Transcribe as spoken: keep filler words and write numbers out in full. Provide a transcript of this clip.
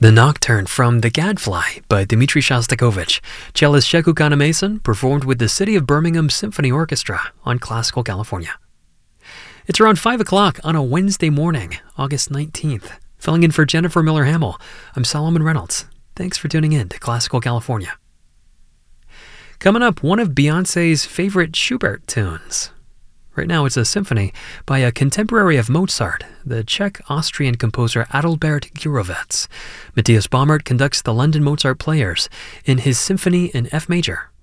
The Nocturne from The Gadfly by Dmitri Shostakovich. Cellist Shekukana Mason performed with the City of Birmingham Symphony Orchestra on Classical California. It's around five o'clock on a Wednesday morning, August nineteenth. Filling in for Jennifer Miller-Hamill, I'm Solomon Reynolds. Thanks for tuning in to Classical California. Coming up, one of Beyoncé's favorite Schubert tunes. Right now it's a symphony by a contemporary of Mozart, the Czech-Austrian composer Adalbert Gurewicz. Matthias Baumert conducts the London Mozart Players in his symphony in F major.